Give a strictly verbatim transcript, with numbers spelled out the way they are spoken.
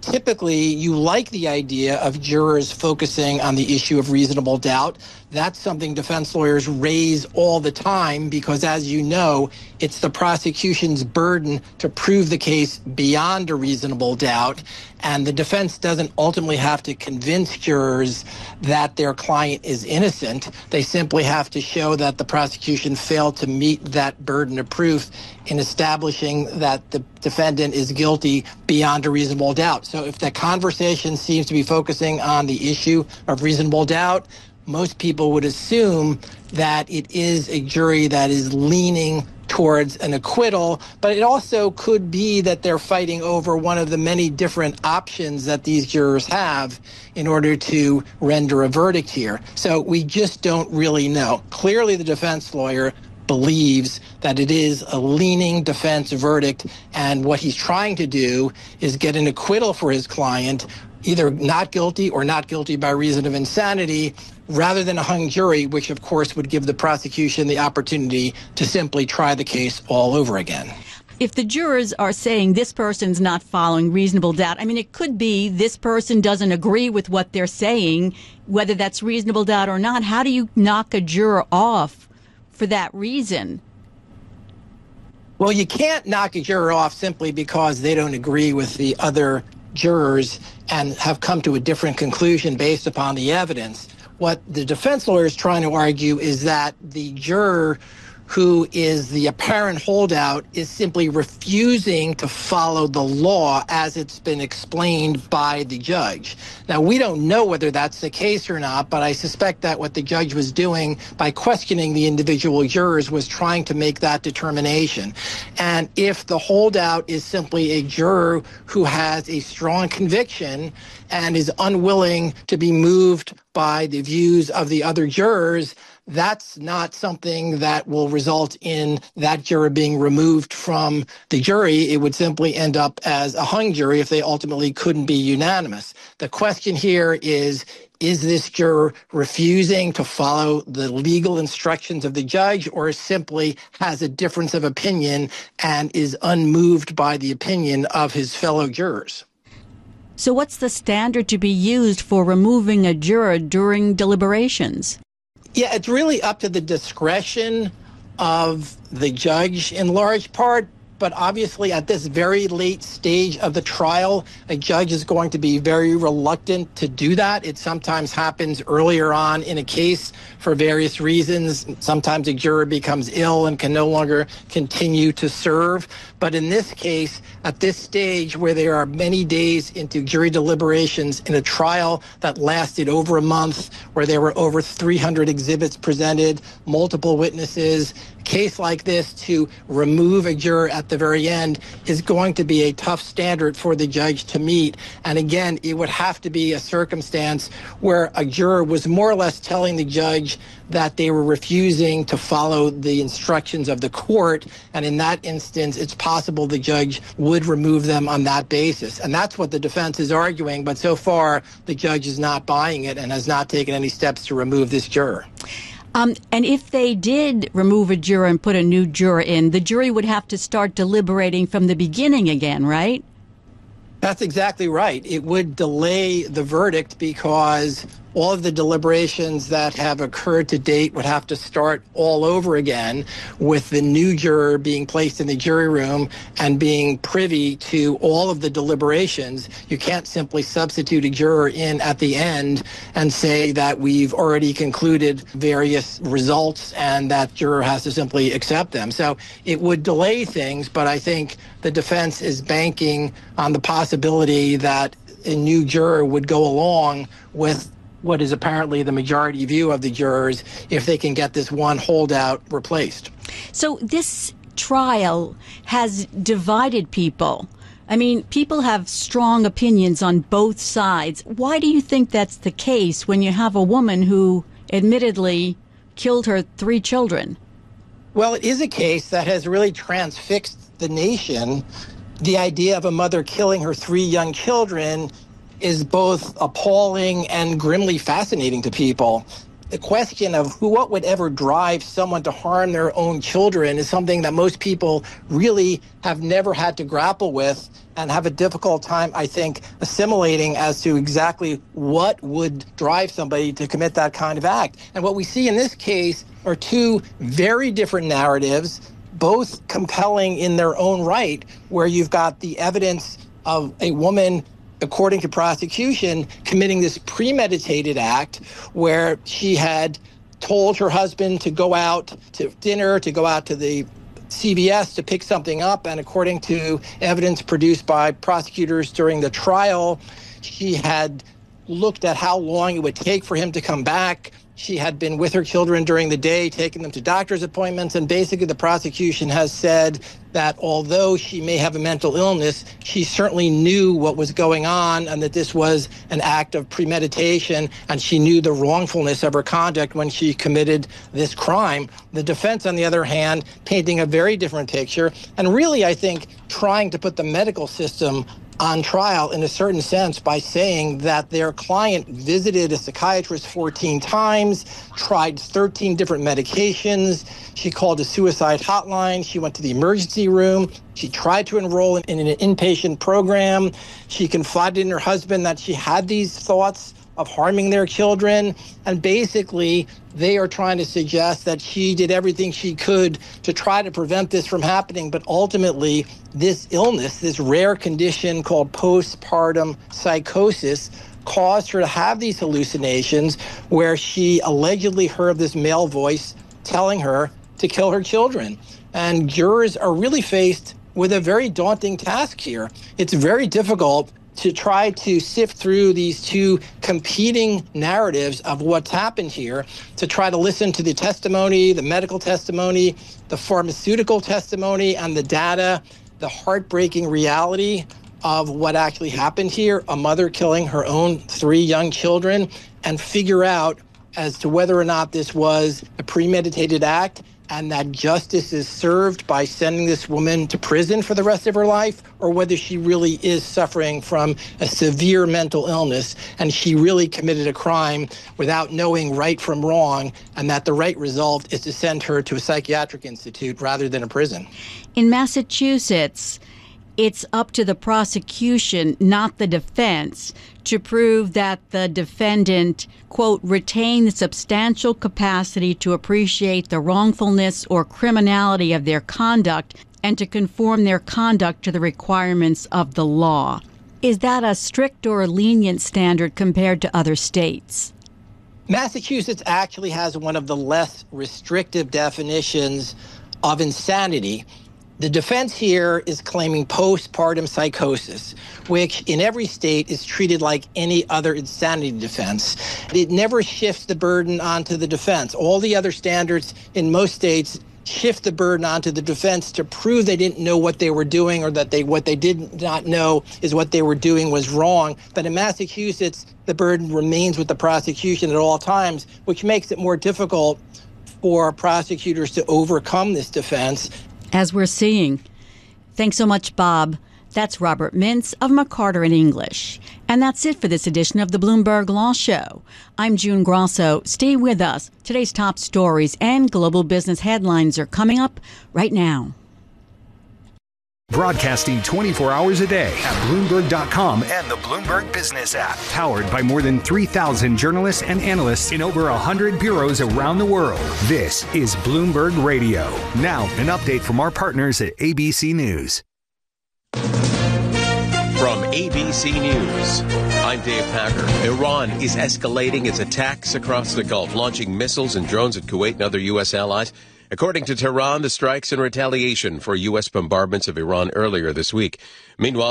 typically you like the idea of jurors focusing on the issue of reasonable doubt. That's something defense lawyers raise all the time because, as you know, it's the prosecution's burden to prove the case beyond a reasonable doubt. And the defense doesn't ultimately have to convince jurors that their client is innocent. They simply have to show that the prosecution failed to meet that burden of proof in establishing that the defendant is guilty beyond a reasonable doubt. So if the conversation seems to be focusing on the issue of reasonable doubt, most people would assume that it is a jury that is leaning towards an acquittal, but it also could be that they're fighting over one of the many different options that these jurors have in order to render a verdict here. So we just don't really know. Clearly, the defense lawyer believes that it is a leaning defense verdict, and what he's trying to do is get an acquittal for his client, either not guilty or not guilty by reason of insanity, rather than a hung jury, which of course would give the prosecution the opportunity to simply try the case all over again. If the jurors are saying this person's not following reasonable doubt, I mean, it could be this person doesn't agree with what they're saying, whether that's reasonable doubt or not. How do you knock a juror off for that reason? Well, you can't knock a juror off simply because they don't agree with the other jurors and have come to a different conclusion based upon the evidence. What the defense lawyer is trying to argue is that the juror who is the apparent holdout is simply refusing to follow the law as it's been explained by the judge. Now, we don't know whether that's the case or not, but I suspect that what the judge was doing by questioning the individual jurors was trying to make that determination. And if the holdout is simply a juror who has a strong conviction and is unwilling to be moved by the views of the other jurors, that's not something that will result in that juror being removed from the jury. It would simply end up as a hung jury if they ultimately couldn't be unanimous. The question here is, is this juror refusing to follow the legal instructions of the judge, or simply has a difference of opinion and is unmoved by the opinion of his fellow jurors? So what's the standard to be used for removing a juror during deliberations? Yeah, it's really up to the discretion of the judge in large part. But obviously, at this very late stage of the trial, a judge is going to be very reluctant to do that. It sometimes happens earlier on in a case for various reasons. Sometimes a juror becomes ill and can no longer continue to serve. But in this case, at this stage where there are many days into jury deliberations in a trial that lasted over a month, where there were over three hundred exhibits presented, multiple witnesses, a case like this, to remove a juror at the very end is going to be a tough standard for the judge to meet. And again, it would have to be a circumstance where a juror was more or less telling the judge that they were refusing to follow the instructions of the court. And in that instance, it's possible the judge would remove them on that basis. And that's what the defense is arguing. But so far, the judge is not buying it and has not taken any steps to remove this juror. Um, and if they did remove a juror and put a new juror in, the jury would have to start deliberating from the beginning again, right? That's exactly right. It would delay the verdict because all of the deliberations that have occurred to date would have to start all over again, with the new juror being placed in the jury room and being privy to all of the deliberations. You can't simply substitute a juror in at the end and say that we've already concluded various results and that juror has to simply accept them. So it would delay things, but I think the defense is banking on the possibility that a new juror would go along with what is apparently the majority view of the jurors if they can get this one holdout replaced. So this trial has divided people. I mean, people have strong opinions on both sides. Why do you think that's the case when you have a woman who admittedly killed her three children? Well, it is a case that has really transfixed the nation. The idea of a mother killing her three young children is both appalling and grimly fascinating to people. the question of who, what would ever drive someone to harm their own children is something that most people really have never had to grapple with and have a difficult time, I think, assimilating as to exactly what would drive somebody to commit that kind of act. And what we see in this case are two very different narratives, both compelling in their own right, where you've got the evidence of a woman, according to prosecution, committing this premeditated act where she had told her husband to go out to dinner, to go out to the C V S to pick something up. And according to evidence produced by prosecutors during the trial, she had looked at how long it would take for him to come back. She had been with her children during the day, taking them to doctor's appointments. And basically the prosecution has said that although she may have a mental illness, she certainly knew what was going on and that this was an act of premeditation, and she knew the wrongfulness of her conduct when she committed this crime. The defense, on the other hand, painting a very different picture and really, I think, trying to put the medical system on trial in a certain sense by saying that their client visited a psychiatrist fourteen times, tried thirteen different medications. She called a suicide hotline. She went to the emergency room. She tried to enroll in, in an inpatient program. She confided in her husband that she had these thoughts of harming their children. And basically, they are trying to suggest that she did everything she could to try to prevent this from happening. But ultimately, this illness, this rare condition called postpartum psychosis, caused her to have these hallucinations where she allegedly heard this male voice telling her to kill her children. And jurors are really faced with a very daunting task here. It's very difficult to try to sift through these two competing narratives of what's happened here, to try to listen to the testimony, the medical testimony, the pharmaceutical testimony, and the data, the heartbreaking reality of what actually happened here, a mother killing her own three young children, and figure out as to whether or not this was a premeditated act and that justice is served by sending this woman to prison for the rest of her life, or whether she really is suffering from a severe mental illness and she really committed a crime without knowing right from wrong, and that the right result is to send her to a psychiatric institute rather than a prison. In Massachusetts, it's up to the prosecution, not the defense, to prove that the defendant, quote, retained substantial capacity to appreciate the wrongfulness or criminality of their conduct and to conform their conduct to the requirements of the law. Is that a strict or a lenient standard compared to other states? Massachusetts actually has one of the less restrictive definitions of insanity. The defense here is claiming postpartum psychosis, which in every state is treated like any other insanity defense. It never shifts the burden onto the defense. All the other standards in most states shift the burden onto the defense to prove they didn't know what they were doing, or that they what they did not know is what they were doing was wrong. But in Massachusetts, the burden remains with the prosecution at all times, which makes it more difficult for prosecutors to overcome this defense. As we're seeing. Thanks so much, Bob. That's Robert Mintz of McCarter in English. And that's it for this edition of the Bloomberg Law Show. I'm June Grosso. Stay with us. Today's top stories and global business headlines are coming up right now. Broadcasting twenty-four hours a day at Bloomberg dot com and the Bloomberg Business app. Powered by more than three thousand journalists and analysts in over one hundred bureaus around the world. This is Bloomberg Radio. Now, an update from our partners at A B C News. From A B C News, I'm Dave Packer. Iran is escalating its attacks across the Gulf, launching missiles and drones at Kuwait and other U S allies. According to Tehran, the strikes in retaliation for U S bombardments of Iran earlier this week. Meanwhile,